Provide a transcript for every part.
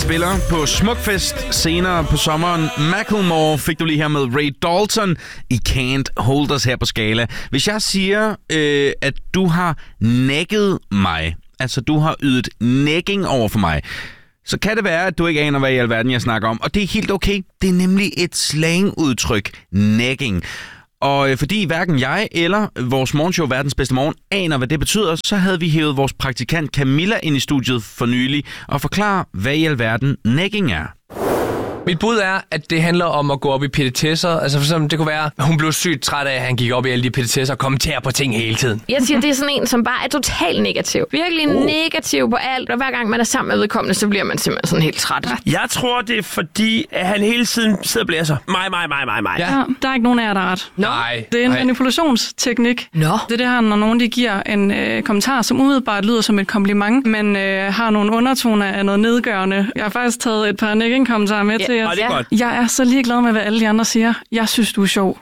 spiller på Smukfest senere på sommeren. Macklemore fik du lige her med Ray Dalton i Can't Hold Us her på Skala. Hvis jeg siger, at du har necket mig, altså du har ydet negging over for mig, så kan det være, at du ikke aner, hvad i alverden jeg snakker om. Og det er helt okay. Det er nemlig et slangudtryk, negging. Og fordi hverken jeg eller vores morgenshow Verdens Bedste Morgen aner, hvad det betyder, så havde vi hævet vores praktikant Camilla ind i studiet for nylig og forklare, hvad i alverden negging er. Mit bud er, at det handler om at gå op i petitesser. Altså for eksempel, det kunne være, at hun blev sygt træt af, at han gik op i alle de petitesser og kommenterer på ting hele tiden. Jeg siger, det er sådan en, som bare er totalt negativ. Virkelig negativ på alt, og hver gang man er sammen med vedkommende, så bliver man simpelthen sådan helt træt. Jeg tror, det er fordi, at han hele tiden sidder og blæser. Mig. Ja, der er ikke nogen af jer, der er ret. Nej. Det er en manipulationsteknik. Nå. Det er det her, når nogen de giver en kommentar, som umiddelbart lyder som et kompliment, men har nogle undertoner af noget nedgørende. Jeg har faktisk taget et par negging-kommentarer med til jer. Og det er godt. Jeg er så ligeglad med, hvad alle de andre siger. Jeg synes, du er sjov.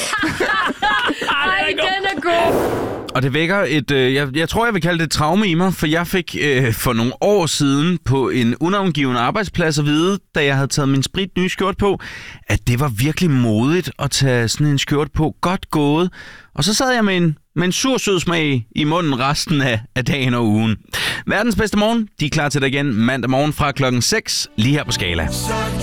Ej, den er god. Og det vækker et, jeg tror, jeg vil kalde det et traume i mig, for jeg fik for nogle år siden på en unavngiven arbejdsplads at vide, da jeg havde taget min spritnye skjort på, at det var virkelig modigt at tage sådan en skjort på. Godt gået. Og så sad jeg med en sur sød smag i munden resten af dagen og ugen. Verdens Bedste Morgen, de er klar til dig igen mandag morgen fra klokken 6, lige her på Skala.